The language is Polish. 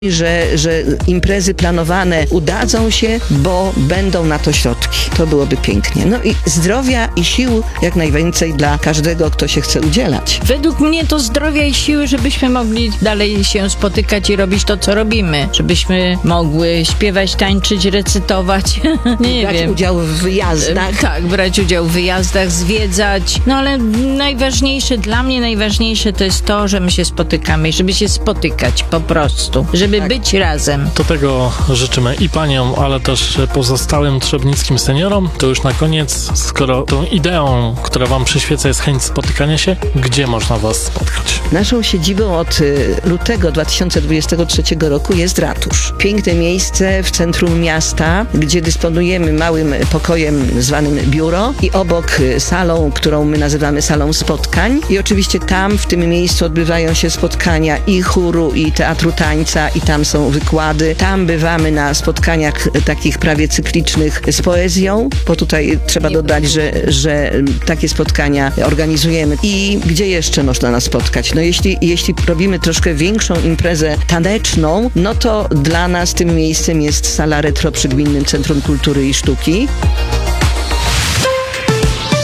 że imprezy planowane udadzą się, bo będą na to środki. To byłoby pięknie. No i zdrowia i sił jak najwięcej dla każdego, kto się chce udzielać. Według mnie to zdrowia i siły, żebyśmy mogli dalej się spotykać i robić to, co robimy. Żebyśmy mogły śpiewać, tańczyć, recytować. Nie brać wiem. udział w wyjazdach. Tak, brać udział w wyjazdach, zwiedzać. No ale dla mnie najważniejsze to jest to, że my się spotykamy i żeby się spotykać po prostu. Żeby być razem. Do tego życzymy i paniom, ale też pozostałym trzebnickim seniorom. To już na koniec, skoro tą ideą, która wam przyświeca, jest chęć spotykania się, gdzie można was spotkać? Naszą siedzibą od lutego 2023 roku jest ratusz. Piękne miejsce w centrum miasta, gdzie dysponujemy małym pokojem zwanym biuro i obok salą, którą my nazywamy salą spotkań. I oczywiście tam, w tym miejscu odbywają się spotkania i chóru, i teatru tańca, i tam są wykłady. Tam bywamy na spotkaniach takich prawie cyklicznych z poezją, bo tutaj trzeba dodać, że takie spotkania organizujemy. I gdzie jeszcze można nas spotkać? No jeśli robimy troszkę większą imprezę taneczną, no to dla nas tym miejscem jest sala retro przy Gminnym Centrum Kultury i Sztuki.